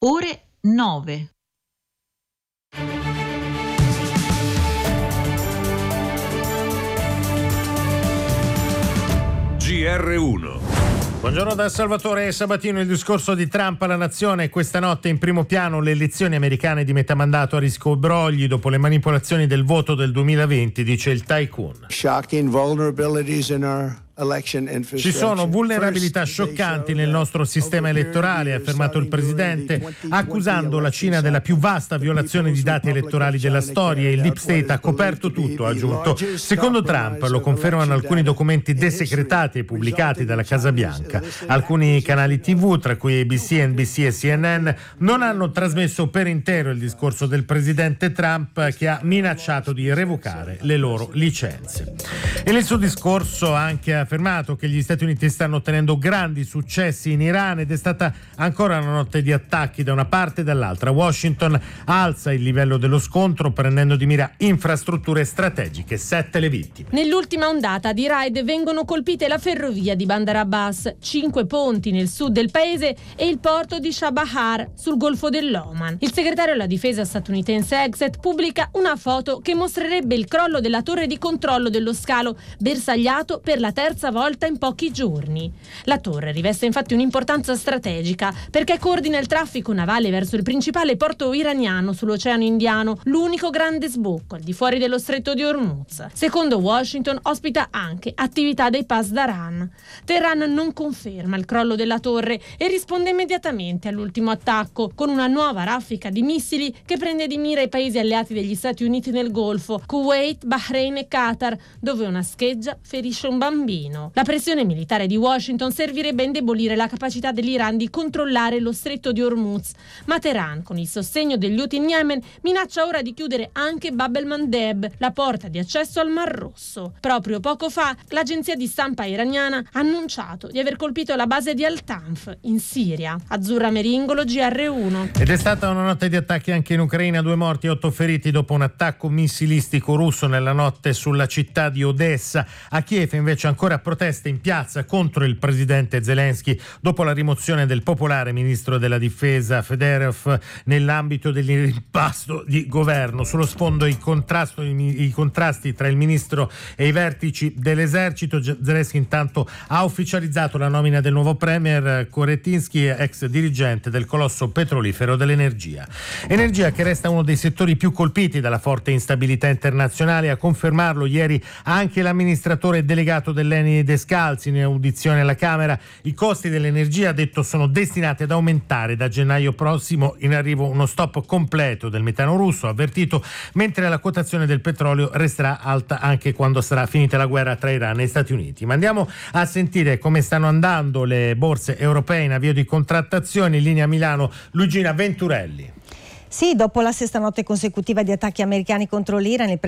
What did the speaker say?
ore 9. GR1. Buongiorno da Salvatore Sabatino. Il discorso di Trump alla nazione. Questa notte in primo piano le elezioni americane di metà mandato a rischio brogli dopo le manipolazioni del voto del 2020, dice il tycoon. Shocking vulnerabilities in our Ci sono vulnerabilità scioccanti nel nostro sistema elettorale, ha affermato il presidente, accusando la Cina della più vasta violazione di dati elettorali della storia. Il Deep State ha coperto tutto, ha aggiunto. Secondo Trump, lo confermano alcuni documenti desecretati e pubblicati dalla Casa Bianca. Alcuni canali TV, tra cui ABC, NBC e CNN, non hanno trasmesso per intero il discorso del presidente Trump, che ha minacciato di revocare le loro licenze. E nel suo discorso anche affermato che gli Stati Uniti stanno ottenendo grandi successi in Iran ed è stata ancora una notte di attacchi da una parte e dall'altra. Washington alza il livello dello scontro prendendo di mira infrastrutture strategiche, 7 le vittime. Nell'ultima ondata di raid vengono colpite la ferrovia di Bandar Abbas, 5 ponti nel sud del paese e il porto di Chabahar sul Golfo dell'Oman. Il segretario alla difesa statunitense Exet pubblica una foto che mostrerebbe il crollo della torre di controllo dello scalo, bersagliato per la terza volta in pochi giorni. La torre riveste infatti un'importanza strategica perché coordina il traffico navale verso il principale porto iraniano sull'Oceano Indiano, l'unico grande sbocco al di fuori dello stretto di Hormuz. Secondo Washington ospita anche attività dei Pasdaran. Teheran non conferma il crollo della torre e risponde immediatamente all'ultimo attacco con una nuova raffica di missili che prende di mira i paesi alleati degli Stati Uniti nel Golfo, Kuwait, Bahrain e Qatar, dove una scheggia ferisce un bambino. La pressione militare di Washington servirebbe a indebolire la capacità dell'Iran di controllare lo stretto di Hormuz, ma Teheran, con il sostegno degli Houthi in Yemen, minaccia ora di chiudere anche Bab el-Mandeb, la porta di accesso al Mar Rosso. Proprio poco fa, l'agenzia di stampa iraniana ha annunciato di aver colpito la base di Al-Tanf, in Siria. Azzurra Meringolo, GR1. Ed è stata una notte di attacchi anche in Ucraina, 2 morti e 8 feriti dopo un attacco missilistico russo nella notte sulla città di Odessa. A Kiev invece ancora proteste in piazza contro il presidente Zelensky dopo la rimozione del popolare ministro della difesa Fedorov nell'ambito dell'impasto di governo. Sullo sfondo i contrasti tra il ministro e i vertici dell'esercito. Zelensky intanto ha ufficializzato la nomina del nuovo premier Koretinsky, ex dirigente del colosso petrolifero dell'energia. Energia che resta uno dei settori più colpiti dalla forte instabilità internazionale. A confermarlo ieri anche l'amministratore delegato dell'Eni Descalzi in audizione alla Camera. I costi dell'energia, ha detto, sono destinati ad aumentare da gennaio prossimo, in arrivo uno stop completo del metano russo, avvertito, mentre la quotazione del petrolio resterà alta anche quando sarà finita la guerra tra Iran e Stati Uniti. Ma andiamo a sentire come stanno andando le borse europee in avvio di contrattazione. In linea Milano, Luigina Venturelli. Sì, dopo la sesta notte consecutiva di attacchi americani contro l'Iran, il